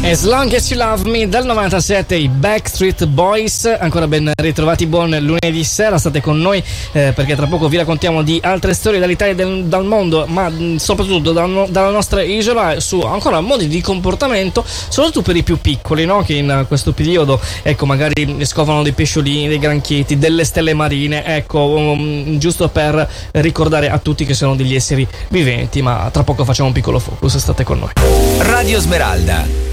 As Long As You Love Me del 97, i Backstreet Boys. Ancora ben ritrovati, buon lunedì sera, state con noi perché tra poco vi raccontiamo di altre storie dall'Italia e dal mondo, ma soprattutto dalla nostra isola, su ancora modi di comportamento, soprattutto per i più piccoli, no? Che in questo periodo, ecco, magari scovano dei pesciolini, dei granchietti, delle stelle marine, ecco, giusto per ricordare a tutti che sono degli esseri viventi. Ma tra poco facciamo un piccolo focus, state con noi. Radio Smeralda.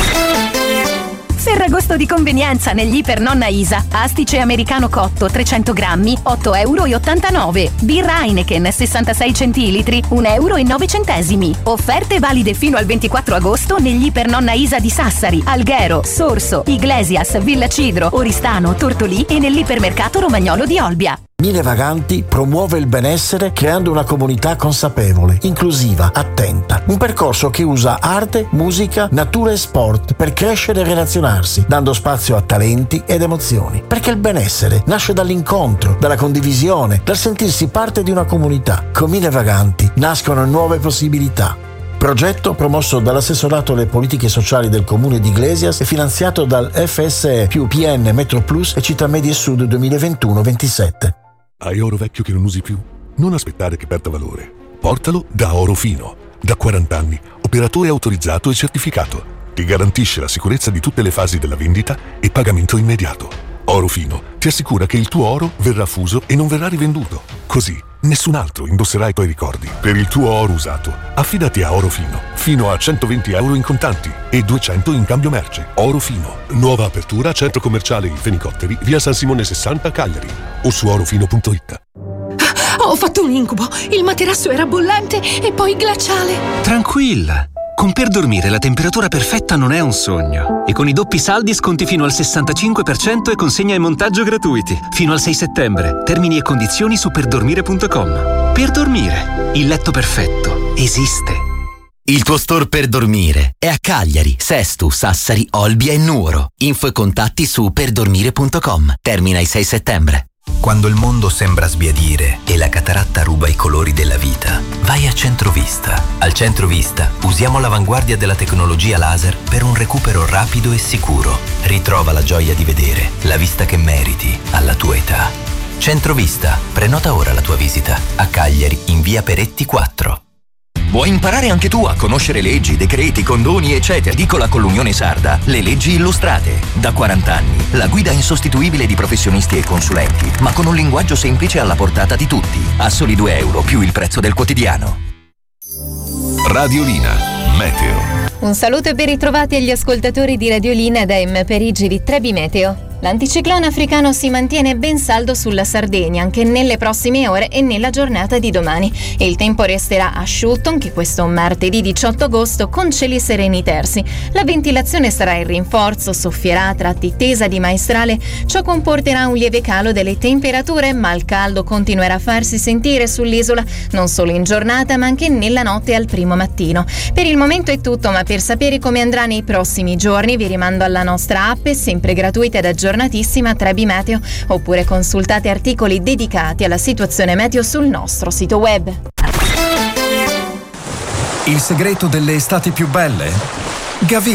Ferragosto di convenienza negli Iper Nonna Isa. Astice americano cotto 300 grammi, 8,89 €. Birra Heineken 66 centilitri, 1,09 €. Offerte valide fino al 24 agosto negli Iper Nonna Isa di Sassari, Alghero, Sorso, Iglesias, Villa Cidro, Oristano, Tortolì e nell'ipermercato Romagnolo di Olbia. Mille Vaganti promuove il benessere creando una comunità consapevole, inclusiva, attenta. Un percorso che usa arte, musica, natura e sport per crescere e relazionarsi, dando spazio a talenti ed emozioni. Perché il benessere nasce dall'incontro, dalla condivisione, dal sentirsi parte di una comunità. Con Mille Vaganti nascono nuove possibilità. Progetto promosso dall'assessorato alle politiche sociali del comune di Iglesias e finanziato dal FSE più PN Metro Plus e Città Medie Sud 2021-27. Hai oro vecchio che non usi più? Non aspettare che perda valore. Portalo da Orofino. Da 40 anni, operatore autorizzato e certificato. Ti garantisce la sicurezza di tutte le fasi della vendita e pagamento immediato. Orofino ti assicura che il tuo oro verrà fuso e non verrà rivenduto. Così nessun altro indosserà i tuoi ricordi. Per il tuo oro usato, affidati a Orofino. Fino a 120 € in contanti e 200 in cambio merce. Orofino. Nuova apertura, centro commerciale I Fenicotteri, via San Simone 60, Cagliari. O su orofino.it. Ho fatto un incubo. Il materasso era bollente e poi glaciale. Tranquilla. Con Per Dormire la temperatura perfetta non è un sogno. E con i doppi saldi sconti fino al 65% e consegna e montaggio gratuiti. Fino al 6 settembre. Termini e condizioni su perdormire.com. Per Dormire. Il letto perfetto esiste. Il tuo store Per Dormire è a Cagliari, Sesto, Sassari, Olbia e Nuoro. Info e contatti su perdormire.com. Termina il 6 settembre. Quando il mondo sembra sbiadire e la cataratta ruba i colori della vita, vai a Centrovista. Al Centrovista usiamo l'avanguardia della tecnologia laser per un recupero rapido e sicuro. Ritrova la gioia di vedere, la vista che meriti alla tua età. Centrovista, prenota ora la tua visita. A Cagliari, in via Peretti 4. Vuoi imparare anche tu a conoscere leggi, decreti, condoni, eccetera? Dicola con l'Unione Sarda, le leggi illustrate. Da 40 anni, la guida insostituibile di professionisti e consulenti, ma con un linguaggio semplice alla portata di tutti. A soli 2 € più il prezzo del quotidiano. Radiolina. Meteo. Un saluto e ben ritrovati agli ascoltatori di Radiolina da M. Perigi di Trebi Meteo. L'anticiclone africano si mantiene ben saldo sulla Sardegna anche nelle prossime ore e nella giornata di domani. Il tempo resterà asciutto anche questo martedì 18 agosto con cieli sereni tersi. La ventilazione sarà in rinforzo, soffierà a tratti tesa di maestrale. Ciò comporterà un lieve calo delle temperature, ma il caldo continuerà a farsi sentire sull'isola non solo in giornata ma anche nella notte e al primo mattino. Per il momento è tutto, ma per sapere come andrà nei prossimi giorni vi rimando alla nostra app, sempre gratuita ed aggiornatissima, Trebi Meteo, oppure consultate articoli dedicati alla situazione meteo sul nostro sito web. Il segreto delle estati più belle? Gavi